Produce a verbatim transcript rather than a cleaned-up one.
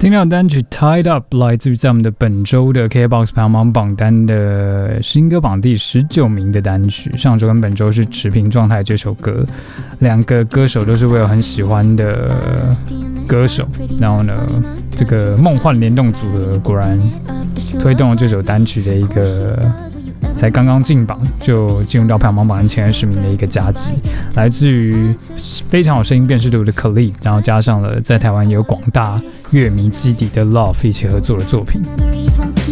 听到单曲 Tied Up 来自于在我们的本周的 K K B O X 排行榜榜单的新歌榜第十九名的单曲，上周跟本周是持平状态。这首歌两个歌手都是我有很喜欢的歌手，然后呢这个梦幻联动组合果然推动了这首单曲的一个才刚刚进榜就进入到排行榜榜前二十名的一个佳绩，来自于非常有声音辨识度的 Khalid， 然后加上了在台湾也有广大乐迷基底的 Love 一起合作的作品。